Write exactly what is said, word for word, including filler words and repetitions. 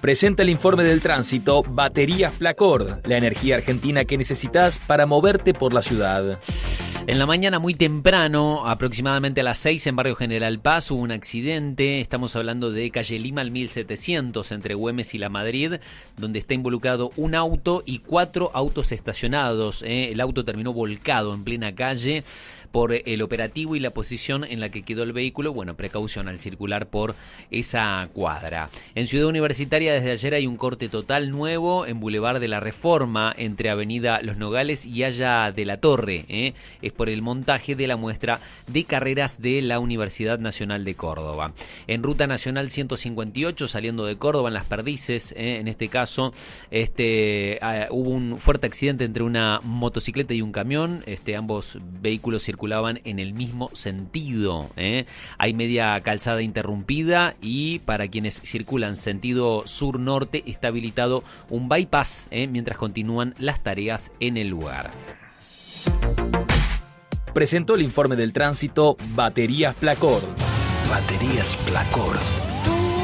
Presenta el informe del tránsito Baterías Placord, la energía argentina que necesitas para moverte por la ciudad. En la mañana muy temprano, aproximadamente a las seis en Barrio General Paz, hubo un accidente. Estamos hablando de calle Lima al mil setecientos, entre Güemes y La Madrid, donde está involucrado un auto y cuatro autos estacionados. ¿eh? El auto terminó volcado en plena calle por el operativo y la posición en la que quedó el vehículo. Bueno, precaución al circular por esa cuadra. En Ciudad Universitaria desde ayer hay un corte total nuevo en Boulevard de la Reforma, entre Avenida Los Nogales y Haya de la Torre. ¿eh? Es por el montaje de la muestra de carreras de la Universidad Nacional de Córdoba. En Ruta Nacional ciento cincuenta y ocho, saliendo de Córdoba, en Las Perdices, eh, en este caso, este, uh, hubo un fuerte accidente entre una motocicleta y un camión. Este, ambos vehículos circulaban en el mismo sentido. Eh. Hay media calzada interrumpida y para quienes circulan sentido sur-norte está habilitado un bypass, eh, mientras continúan las tareas en el lugar. Presentó el informe del tránsito Baterías Placord. Baterías Placord.